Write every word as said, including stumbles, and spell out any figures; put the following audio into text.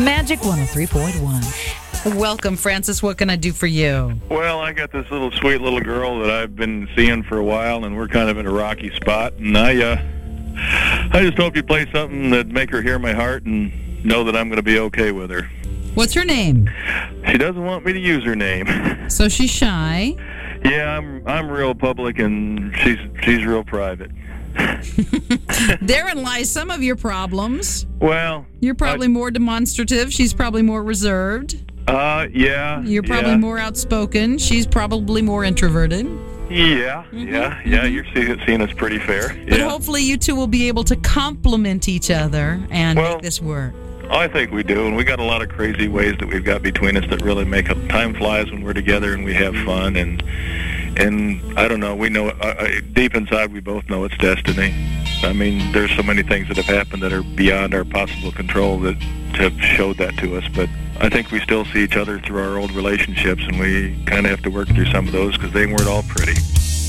Magic one oh three point one. Welcome, Francis. What can I do for you? Well, I got this little sweet little girl that I've been seeing for a while, and we're kind of in a rocky spot. And I, uh, I just hope you play something that make her hear my heart and know that I'm going to be okay with her. What's her name? She doesn't want me to use her name. So she's shy. Yeah, I'm I'm real public, and she's she's real private. Therein lies some of your problems. Well, You're probably I, more demonstrative. She's probably more reserved. Uh, yeah. You're probably yeah. more outspoken. She's probably more introverted. Yeah, Mm-hmm, yeah, yeah. mm-hmm. You're seeing, seeing us pretty fair. But Yeah. hopefully you two will be able to complement each other and Well, make this work. I think we do, and we got a lot of crazy ways that we've got between us that really make up. Time flies when we're together and we have fun, and and I don't know. We know uh, deep inside we both know it's destiny. I mean, there's so many things that have happened that are beyond our possible control that have showed that to us. But I think we still see each other through our old relationships, and we kind of have to work through some of those because they weren't all pretty.